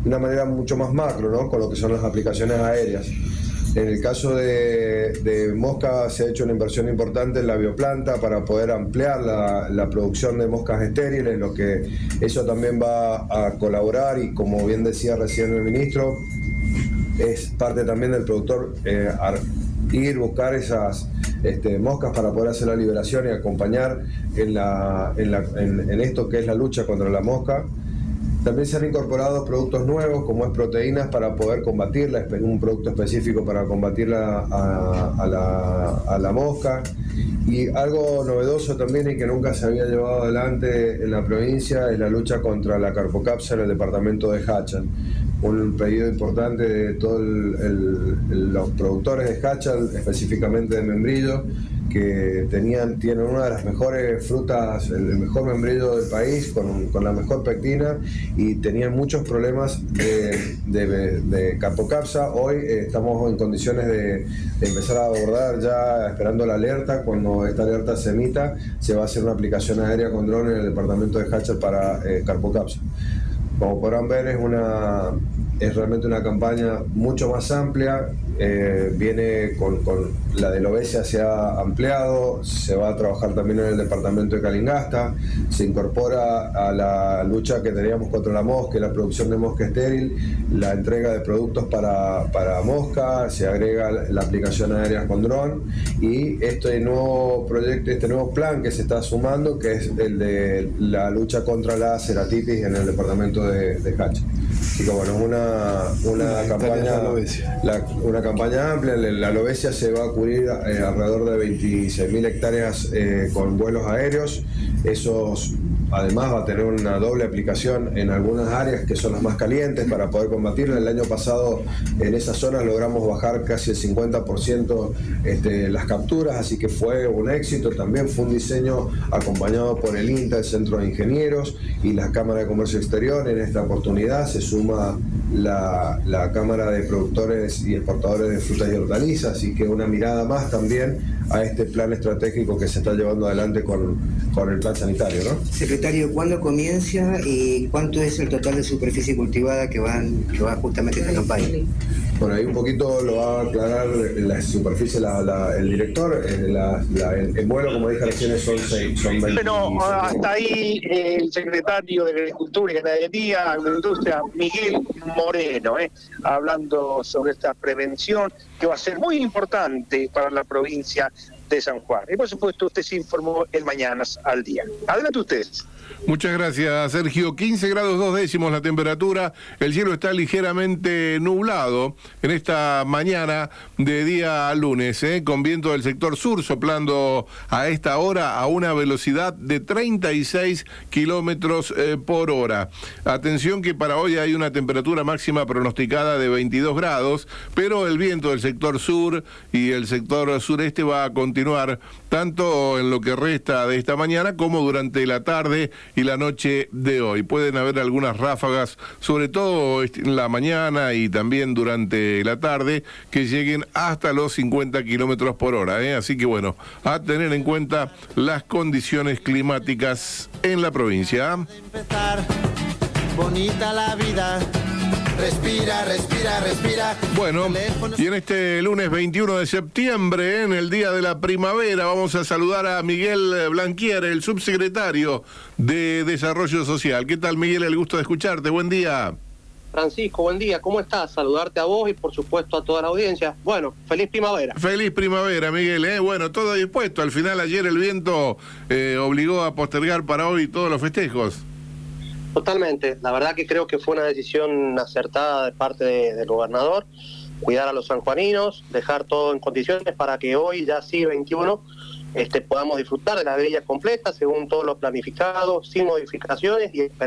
una manera mucho más macro, ¿no? Con lo que son las aplicaciones aéreas. En el caso de mosca se ha hecho una inversión importante en la bioplanta para poder ampliar la producción de moscas estériles, lo que eso también va a colaborar y, como bien decía recién el ministro, es parte también del productor ir buscar esas moscas para poder hacer la liberación y acompañar en esto que es la lucha contra la mosca. También se han incorporado productos nuevos, como es proteínas, para poder combatirla, un producto específico para combatirla a la mosca. Y algo novedoso también y que nunca se había llevado adelante en la provincia es la lucha contra la carpocapsa en el departamento de Hachal. Un pedido importante de todos los productores de Hachal, específicamente de membrillo, que tienen una de las mejores frutas, el mejor membrillo del país, con la mejor pectina, y tenían muchos problemas de carpocapsa. Hoy estamos en condiciones de empezar a abordar, ya esperando la alerta. Cuando esta alerta se emita, se va a hacer una aplicación aérea con dron en el departamento de Hachal para carpocapsa. Como podrán ver, es realmente una campaña mucho más amplia. Viene con la de Lobesia, se ha ampliado, se va a trabajar también en el departamento de Calingasta, se incorpora a la lucha que teníamos contra la mosca, la producción de mosca estéril, la entrega de productos para mosca, se agrega la aplicación aérea con dron, y este nuevo proyecto, este nuevo plan que se está sumando, que es el de la lucha contra la ceratitis en el departamento de Hachal. Así que bueno, una campaña amplia. La Lobesia se va a cubrir alrededor de 26.000 hectáreas con vuelos aéreos. Esos además va a tener una doble aplicación en algunas áreas que son las más calientes para poder combatirla. El año pasado en esas zonas logramos bajar casi el 50% las capturas, así que fue un éxito. También fue un diseño acompañado por el INTA, el Centro de Ingenieros, y la Cámara de Comercio Exterior. En esta oportunidad se suma la Cámara de Productores y Exportadores de Frutas y Hortalizas, así que una mirada más también a este plan estratégico que se está llevando adelante con el plan sanitario, ¿no? Secretario, ¿cuándo comienza y cuánto es el total de superficie cultivada que va justamente esta campaña? Bueno, ahí un poquito lo va a aclarar la superficie el director. El vuelo, como dije recién, son 20. Bueno, hasta ahí el secretario de Agricultura y Ganadería, Agroindustria, Miguel Moreno, hablando sobre esta prevención que va a ser muy importante para la provincia de San Juan. Y por supuesto usted se informó el Mañanas al Día. Adelante ustedes. Muchas gracias, Sergio. 15 grados 2 décimos la temperatura. El cielo está ligeramente nublado en esta mañana de día lunes, con viento del sector sur soplando a esta hora a una velocidad de 36 kilómetros por hora. Atención que para hoy hay una temperatura máxima pronosticada de 22 grados, pero el viento del sector sur y el sector sureste va a continuar tanto en lo que resta de esta mañana como durante la tarde y la noche de hoy. Pueden haber algunas ráfagas, sobre todo en la mañana y también durante la tarde, que lleguen hasta los 50 kilómetros por hora. Así que bueno, a tener en cuenta las condiciones climáticas en la provincia. Bonita la vida. Respira, respira, respira. Bueno, y en este lunes 21 de septiembre, en el Día de la Primavera, vamos a saludar a Miguel Blanquier, el subsecretario de Desarrollo Social. ¿Qué tal, Miguel? El gusto de escucharte. Buen día. Francisco, buen día. ¿Cómo estás? Saludarte a vos y, por supuesto, a toda la audiencia. Bueno, feliz primavera. Feliz primavera, Miguel. Bueno, todo dispuesto. Al final, ayer el viento obligó a postergar para hoy todos los festejos. Totalmente. La verdad que creo que fue una decisión acertada de parte del gobernador, cuidar a los sanjuaninos, dejar todo en condiciones para que hoy, ya sí, 21, podamos disfrutar de la grilla completa según todo lo planificado, sin modificaciones, y esperar